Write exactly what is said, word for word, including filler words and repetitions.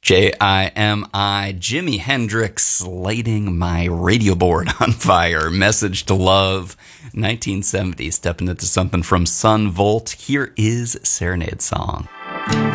J I M I, Jimi Hendrix, lighting my radio board on fire. Message to Love, nineteen seventy, stepping into something from Son Volt. Here is Serenade Song.